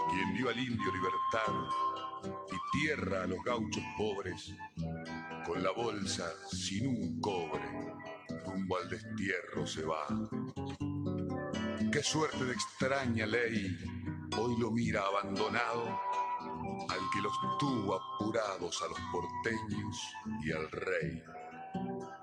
quien dio al indio libertad y tierra a los gauchos pobres, con la bolsa sin un cobre, rumbo al destierro se va. Qué suerte de extraña ley, hoy lo mira abandonado al que los tuvo apurados a los porteños y al rey.